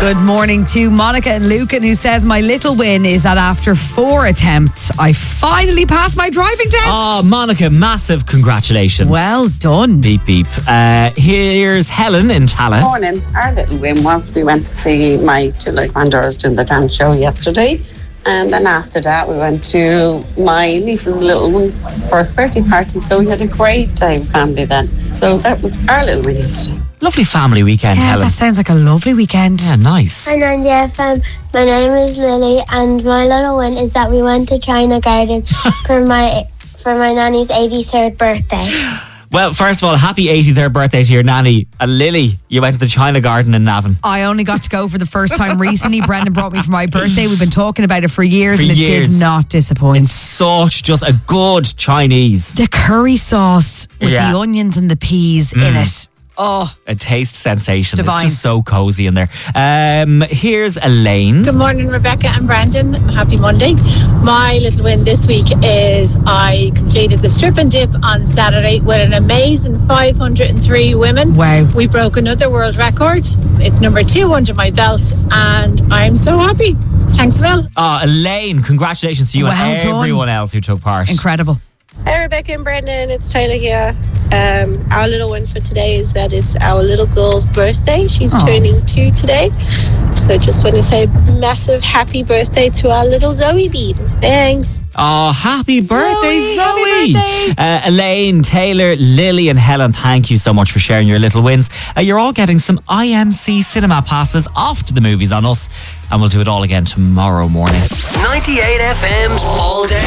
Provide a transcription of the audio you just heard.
Good morning to Monica and Lucan, who says, my little win is that after 4 attempts, I finally passed my driving test. Oh, Monica, massive congratulations. Well done. Beep, beep. Here's Helen in Tala. Morning. Our little win was we went to see my two little granddaughters doing the dance show yesterday. And then after that, we went to my niece's little one's first birthday party. So we had a great time, family then. So that was our little win yesterday. Lovely family weekend, Yeah, Helen. that sounds like a lovely weekend. Yeah, nice. Hi Nandia FM, my name is Lily and my little win is that we went to China Garden for my nanny's 83rd birthday. Well, first of all, happy 83rd birthday to your nanny. And Lily, you went to the China Garden in Navan. I only got to go for the first time recently. Brendan brought me for my birthday. We've been talking about it for years, and it did not disappoint. It's such just a good Chinese. The curry sauce with the onions and the peas in it. Oh, a taste sensation. Divine. It's just so cozy in there. Here's Elaine. Good morning, Rebecca and Brandon. Happy Monday. My little win this week is I completed the strip and dip on Saturday with an amazing 503 women. Wow. We broke another world record. It's number 2 under my belt and I'm so happy. Thanks, Will. Oh, Elaine, congratulations to you and everyone else who took part. Incredible. Hi Rebecca and Brendan, it's Tyler here. Our little win for today is that it's our little girl's birthday. She's turning 2 today. So I just want to say massive happy birthday to our little Zoe Bean. Thanks. Oh, happy birthday, Zoe! Happy birthday. Elaine, Taylor, Lily and Helen, thank you so much for sharing your little wins. You're all getting some IMC cinema passes off to the movies on us, and we'll do it all again tomorrow morning. 98 FM's All Day